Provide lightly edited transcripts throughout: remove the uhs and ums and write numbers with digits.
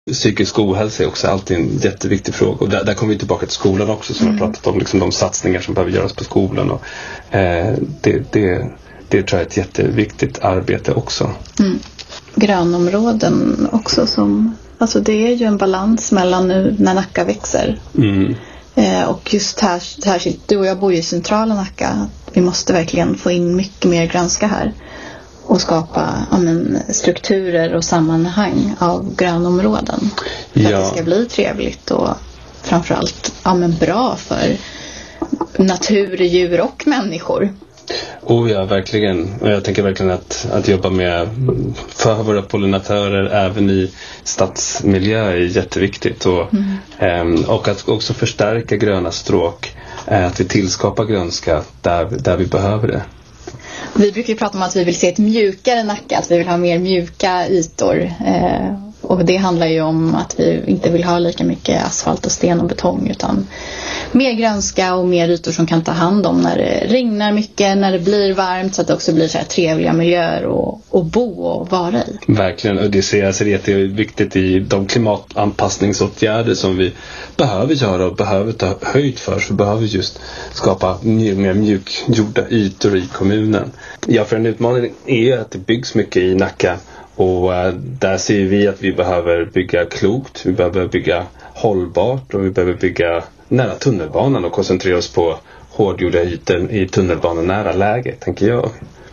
Psykisk ohälsa är också alltid en jätteviktig fråga. Och där kommer vi tillbaka till skolan också, som jag pratat om, liksom de satsningar som behöver göras på skolan. Och, det tror jag är ett jätteviktigt arbete också. Grönområden också alltså det är ju en balans mellan nu när Nacka växer. Och just här, du och jag bor ju i centrala Nacka. Vi måste verkligen få in mycket mer grönska här. Och skapa strukturer och sammanhang av grönområden. För att det ska bli trevligt och framförallt bra för natur, djur och människor. Ja, verkligen. Och jag tänker verkligen att jobba med för våra pollinatörer även i stadsmiljö är jätteviktigt. Och att också förstärka gröna stråk. Att vi tillskapar grönska där vi behöver det. Vi brukar ju prata om att vi vill se ett mjukare Nacka, att vi vill ha mer mjuka ytor. Och det handlar ju om att vi inte vill ha lika mycket asfalt och sten och betong, utan mer grönska och mer ytor som kan ta hand om när det regnar mycket, när det blir varmt, så att det också blir så här trevliga miljöer och bo och vara i. Verkligen, och det ser jag jätteviktigt i de klimatanpassningsåtgärder som vi behöver göra och behöver ta höjd för, så behöver vi just skapa mer mjukgjorda ytor i kommunen. Ja, för en utmaning är att det byggs mycket i Nacka. Och där ser vi att vi behöver bygga klokt, vi behöver bygga hållbart och vi behöver bygga nära tunnelbanan och koncentrera oss på hårdgjorda ytor i tunnelbanenära läge, tänker jag.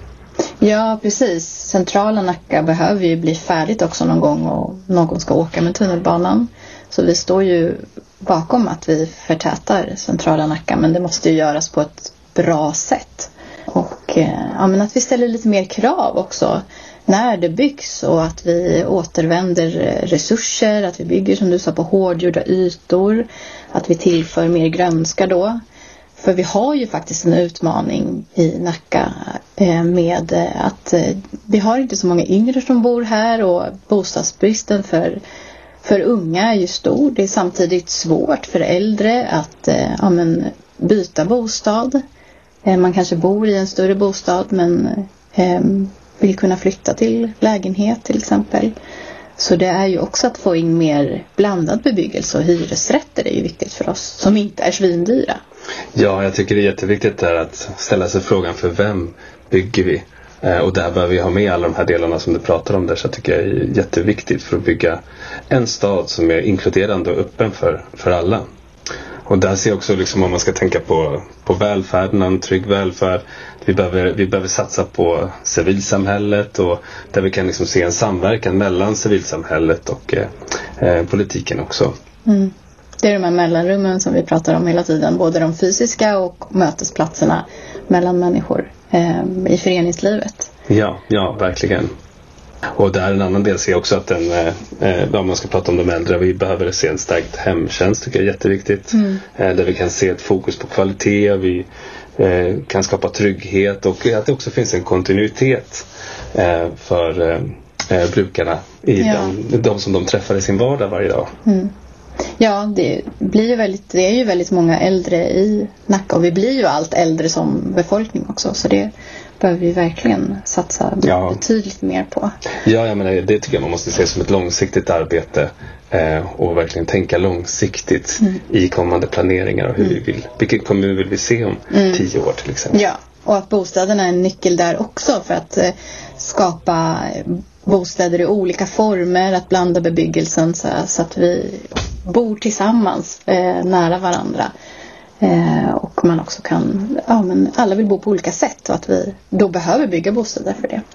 Ja, precis. Centrala Nacka behöver ju bli färdigt också någon gång och någon ska åka med tunnelbanan. Så vi står ju bakom att vi förtätar centrala Nacka, men det måste ju göras på ett bra sätt. Och men att vi ställer lite mer krav också när det byggs, och att vi återvänder resurser, att vi bygger som du sa på hårdgjorda ytor, att vi tillför mer grönska då. För vi har ju faktiskt en utmaning i Nacka med att vi har inte så många yngre som bor här, och bostadsbristen för unga är ju stor. Det är samtidigt svårt för äldre att byta bostad. Man kanske bor i en större bostad men vill kunna flytta till lägenhet till exempel. Så det är ju också att få in mer blandad bebyggelse, och hyresrätter är ju viktigt för oss som inte är svindyra. Ja, jag tycker det är jätteviktigt där att ställa sig frågan för vem bygger vi? Och där behöver vi ha med alla de här delarna som du pratar om där, så jag tycker jag är jätteviktigt för att bygga en stad som är inkluderande och öppen för alla. Och där ser jag också liksom, om man ska tänka på välfärden, en trygg välfärd. Vi behöver satsa på civilsamhället, och där vi kan liksom se en samverkan mellan civilsamhället och politiken också. Det är de här mellanrummen som vi pratar om hela tiden, både de fysiska och mötesplatserna mellan människor i föreningslivet. Ja, verkligen. Och där en annan del ser jag också att om man ska prata om de äldre, vi behöver se en starkt hemtjänst, tycker jag är jätteviktigt. Där vi kan se ett fokus på kvalitet, vi kan skapa trygghet, och att det också finns en kontinuitet för brukarna i de som de träffar i sin vardag varje dag. Ja, det är ju väldigt många äldre i Nacka, och vi blir ju allt äldre som befolkning också, så det behöver vi verkligen satsa betydligt mer på. Ja, jag menar, det tycker jag man måste se som ett långsiktigt arbete, och verkligen tänka långsiktigt i kommande planeringar, och vilken kommun vill vi se om 10 år till exempel. Ja, och att bostäderna är en nyckel där också, för att skapa bostäder i olika former, att blanda bebyggelsen så att vi bor tillsammans nära varandra. Och man också kan, men alla vill bo på olika sätt, och att vi då behöver bygga bostäder för det.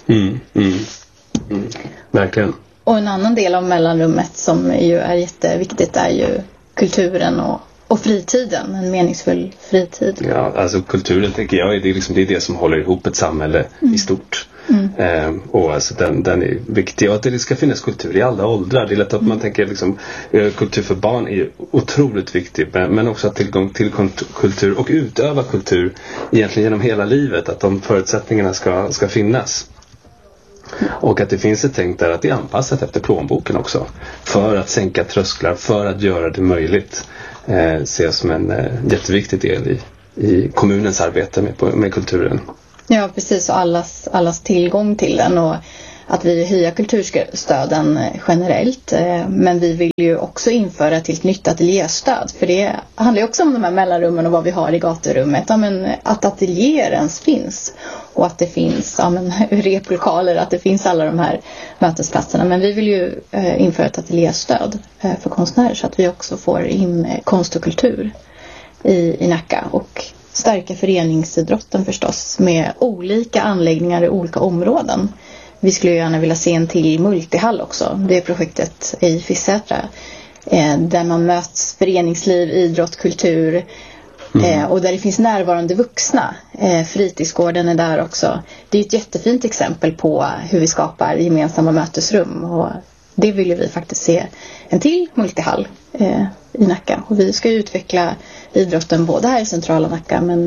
Verkligen. Och en annan del av mellanrummet som ju är jätteviktigt är ju kulturen och fritiden, en meningsfull fritid. Ja, alltså kulturen tänker jag det är det som håller ihop ett samhälle i stort. Och alltså den är viktig, och att det ska finnas kultur i alla åldrar. Det är lätt att man tänker liksom, kultur för barn är otroligt viktig, men också att tillgång till kultur och utöva kultur egentligen genom hela livet, att de förutsättningarna ska finnas. Och att det finns ett tänk där att det är anpassat efter plånboken också, för att sänka trösklar, för att göra det möjligt, ses som en jätteviktig del i kommunens arbete med kulturen. Ja, precis, och allas tillgång till den, och att vi höjer kulturstöden generellt, men vi vill ju också införa till ett nytt ateljéstöd, för det handlar ju också om de här mellanrummen och vad vi har i gaturummet. Ja, men att ateljéer ens finns och att det finns replokaler, att det finns alla de här mötesplatserna. Men vi vill ju införa ett ateljéstöd för konstnärer så att vi också får in konst och kultur i Nacka, och stärka föreningsidrotten förstås med olika anläggningar i olika områden. Vi skulle gärna vilja se en till multihall också. Det är projektet i Fissätra där man möts föreningsliv, idrott, kultur och där det finns närvarande vuxna. Fritidsgården är där också. Det är ett jättefint exempel på hur vi skapar gemensamma mötesrum, och det vill ju vi faktiskt se en till multihall i Nacka. Och vi ska ju utveckla idrotten både här i centrala Nacka, men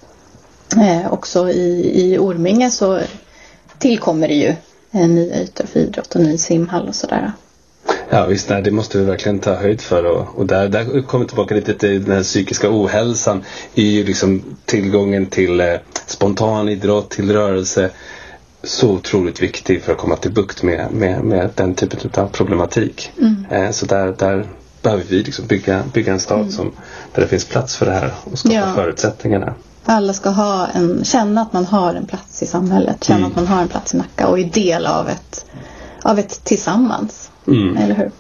också i Orminge så tillkommer det ju en ny ytor för idrott och ny simhall och sådär. Ja visst, det måste vi verkligen ta höjd för, och där kommer tillbaka lite till den här psykiska ohälsan i ju liksom tillgången till spontan idrott, till rörelse, så otroligt viktig för att komma till bukt med den typen av problematik. Så där behöver vi liksom bygga en stad där det finns plats för det här och skapa förutsättningarna. Alla ska känna att man har en plats i samhället, känna att man har en plats i Nacka och är del av ett tillsammans. Eller hur?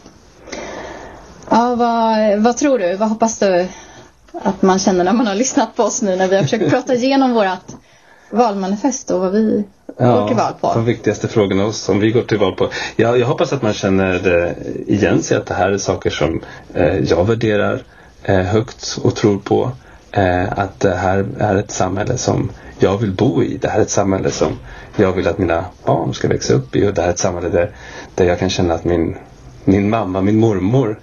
Ja, vad tror du? Vad hoppas du att man känner när man har lyssnat på oss nu när vi har försökt prata igenom vårt valmanifest och vad vi går till val på? De viktigaste frågorna som vi går till val på. Jag hoppas att man känner igen sig att det här är saker som jag värderar högt och tror på. Att det här är ett samhälle som jag vill bo i. Det här är ett samhälle som jag vill att mina barn ska växa upp i. Och det här är ett samhälle där jag kan känna att min mamma, min mormor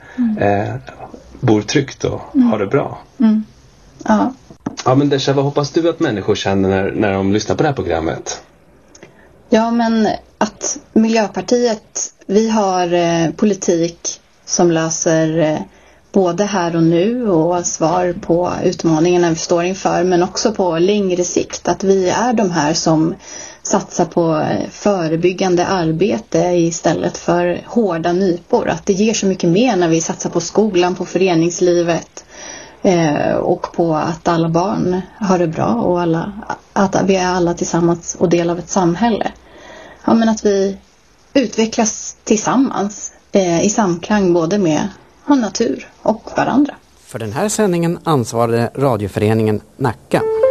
bor tryggt och har det bra. Ja. Ja, men Desha, vad hoppas du att människor känner när de lyssnar på det här programmet? Ja, men att Miljöpartiet, vi har politik som löser både här och nu och svar på utmaningarna vi står inför, men också på längre sikt. Att vi är de här som satsar på förebyggande arbete istället för hårda nypor. Att det ger så mycket mer när vi satsar på skolan, på föreningslivet och på att alla barn har det bra och att vi är alla tillsammans och del av ett samhälle. Ja, men att vi utvecklas tillsammans i samklang både med natur och varandra. För den här sändningen ansvarade radioföreningen Nacka.